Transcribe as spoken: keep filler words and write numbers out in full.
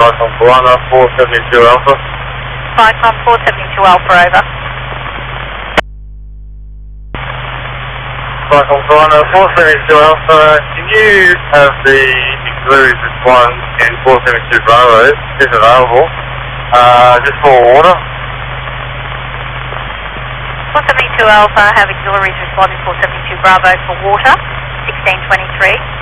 Cyclone Piranha, four seventy-two Alpha. Cyclone four seventy-two Alpha, over. Cyclone Piranha, four seventy-two Alpha, can you have the auxiliaries respond in four seventy-two Bravo, if available, uh, just for water? four seventy-two Alpha, have auxiliaries responding four seventy-two Bravo for water, sixteen twenty-three.